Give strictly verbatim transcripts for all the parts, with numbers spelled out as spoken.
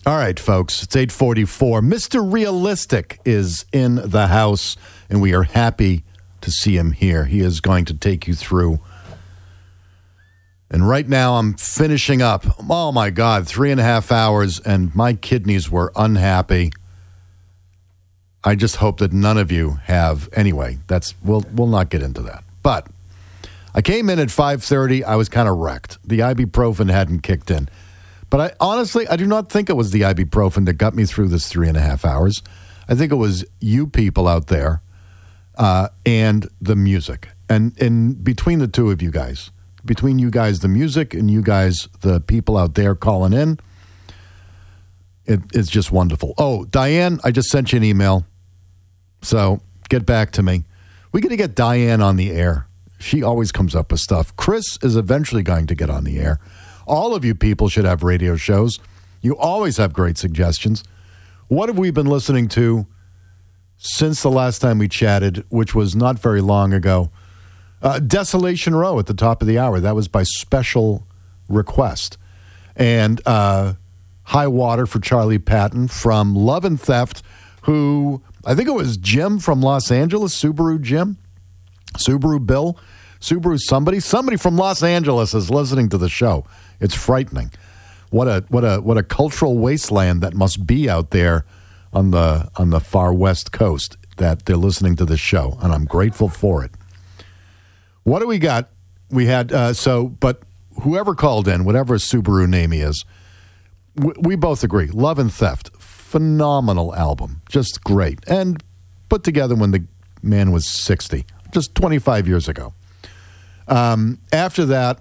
All right, folks, it's eight forty-four. Mister Realistic is in the house, and we are happy to see him here. He is going to take you through. And right now I'm finishing up. Oh, my God, three and a half hours, and my kidneys were unhappy. I just hope that none of you have. Anyway, that's we'll we'll not get into that. But I came in at five thirty. I was kind of wrecked. The ibuprofen hadn't kicked in. But I honestly, I do not think it was the ibuprofen that got me through this three and a half hours. I think it was you people out there uh, and the music. And, and between the two of you guys, between you guys, the music, and you guys, the people out there calling in, it, it's just wonderful. Oh, Diane, I just sent you an email. So get back to me. We got to get Diane on the air. She always comes up with stuff. Chris is eventually going to get on the air. All of you people should have radio shows. You always have great suggestions. What have we been listening to since the last time we chatted, which was not very long ago? Uh, Desolation Row at the top of the hour. That was by special request. And uh, High Water for Charlie Patton from Love and Theft, who I think it was Jim from Los Angeles, Subaru Jim, Subaru Bill, Subaru somebody. Somebody from Los Angeles is listening to the show. It's frightening. What a what a what a cultural wasteland that must be out there on the on the far west coast that they're listening to the show, and I'm grateful for it. What do we got? We had uh, so, but whoever called in, whatever Subaru name he is, we, we both agree. Love and Theft, phenomenal album, just great, and put together when the man was sixty, just twenty-five years ago. Um, after that.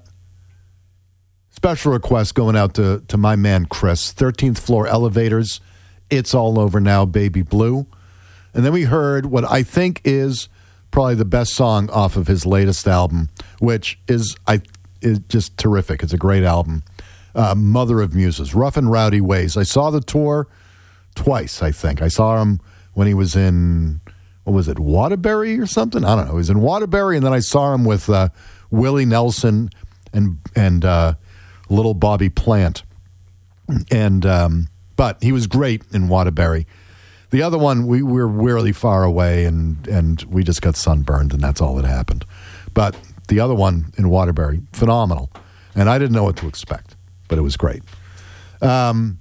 Special request going out to, to my man Chris. thirteenth Floor Elevators, It's All Over Now, Baby Blue. And then we heard what I think is probably the best song off of his latest album, which is I is just terrific. It's a great album. Uh, Mother of Muses, Rough and Rowdy Ways. I saw the tour twice, I think. I saw him when he was in, what was it, Waterbury or something? I don't know. He was in Waterbury, and then I saw him with uh, Willie Nelson and and uh, Little Bobby Plant. And um, but he was great in Waterbury. The other one, we, we were really far away, and, and we just got sunburned, and that's all that happened. But the other one in Waterbury, phenomenal. And I didn't know what to expect, but it was great. Um,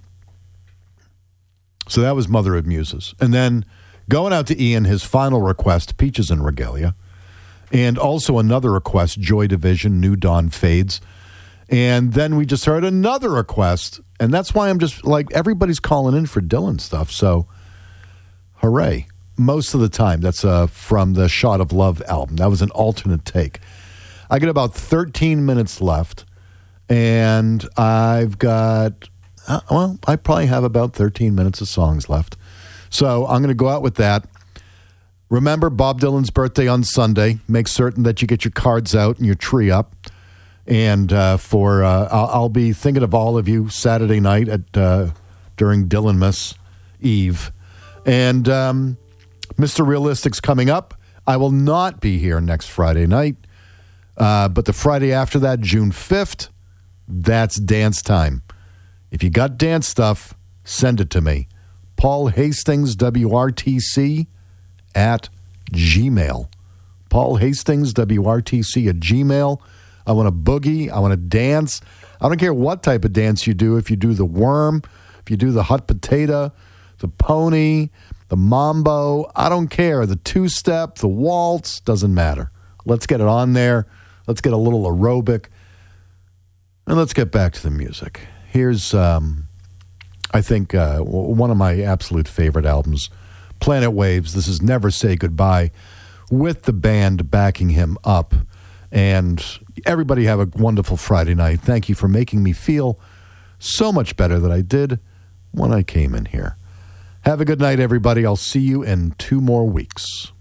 so that was Mother of Muses. And then going out to Ian, his final request, Peaches and Regalia. And also another request, Joy Division, New Dawn Fades. And then we just heard another request, and that's why I'm just like, everybody's calling in for Dylan stuff, so hooray. Most of the time, that's uh, from the Shot of Love album. That was an alternate take. I got about thirteen minutes left, and I've got, uh, well, I probably have about thirteen minutes of songs left. So I'm going to go out with that. Remember, Bob Dylan's birthday on Sunday. Make certain that you get your cards out and your tree up. And uh, for uh, I'll, I'll be thinking of all of you Saturday night at uh, during Dylanmas Eve. And um, Mister Realistic's coming up. I will not be here next Friday night. Uh, but the Friday after that, June fifth, that's dance time. If you got dance stuff, send it to me. Paul Hastings, W R T C, at Gmail. Paul Hastings, W R T C, at Gmail. I want to boogie. I want to dance. I don't care what type of dance you do. If you do the worm, if you do the hot potato, the pony, the mambo, I don't care. The two-step, the waltz, doesn't matter. Let's get it on there. Let's get a little aerobic. And let's get back to the music. Here's, um, I think, uh, one of my absolute favorite albums, Planet Waves. This is Never Say Goodbye, with the band backing him up. And everybody have a wonderful Friday night. Thank you for making me feel so much better than I did when I came in here. Have a good night, everybody. I'll see you in two more weeks.